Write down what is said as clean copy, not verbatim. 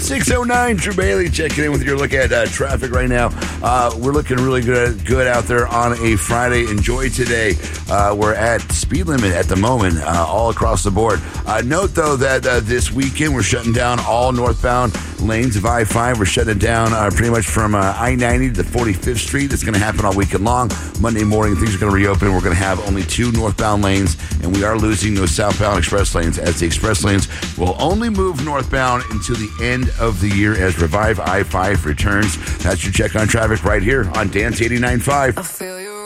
6:09, Drew Bailey checking in with your look at traffic right now. We're looking really good out there on a Friday. Enjoy today. We're at speed limit at the moment, all across the board. Note, though, that this weekend we're shutting down all northbound lanes of I-5. We're shutting it down pretty much from I-90 to 45th Street. It's going to happen all weekend long. Monday morning, things are going to reopen. We're going to have only 2 northbound lanes, and we are losing those southbound express lanes, as the express lanes will only move northbound until the end of the year as Revive I-5 returns. That's your check on traffic right here on Dance 89.5.